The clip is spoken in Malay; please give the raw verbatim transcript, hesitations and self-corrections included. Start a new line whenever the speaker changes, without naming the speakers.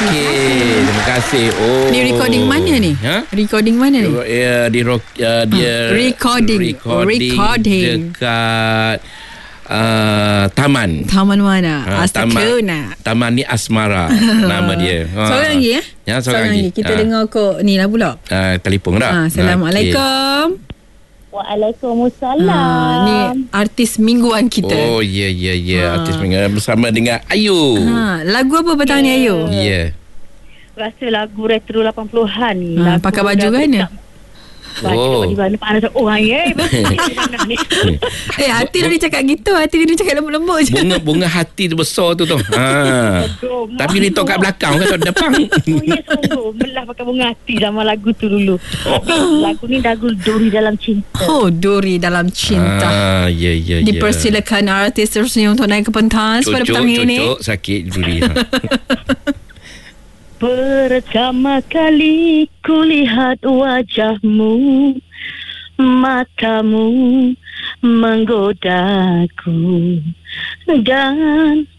Okey, terima kasih. Oh.
Ni recording mana ni?
Ha?
Recording mana ni?
Ya, di rock, uh, dia
ha. Recording.
recording
Recording.
dekat uh, taman.
Taman mana?
Ha,
Astakuna.
Taman, taman ni Asmara nama dia. Ha.
Seorang lagi ya?
Ya, seorang lagi.
Kita
ha.
dengar kok ni lah pula.
Uh, telefon dah.
Ha, Assalamualaikum. Okay.
Waalaikumsalam.
Ha, ni artis mingguan kita.
Oh, ya, ya, ya.
Ha.
Artis mingguan bersama dengan Ayu.
Ha, lagu apa petang ni Ayu?
Ya. Yeah.
Rasa lagu retro lapan puluhan ni.
Ha, pakai baju mana?
Oh.
Baju mana panas orang ya.
Eh, hati dia cakap gitu. Hati dia cakap lembut-lembut je.
Bunga bunga hati tu besar tu tu. Ha. Tapi dia tok kat belakang kan tok depan.
Oh ya, sungguh. Melah pakai bunga hati sama lagu tu dulu. Lagu ni lagu Duri Dalam Cinta.
Oh, Duri Dalam Cinta.
Ah, ya, ya, ya.
Dipersilakan artis tersebut untuk naik ke pentas pada petang ini.
Cocok, sakit duri. Ha.
Pertama kali kulihat wajahmu, matamu menggodaku, dan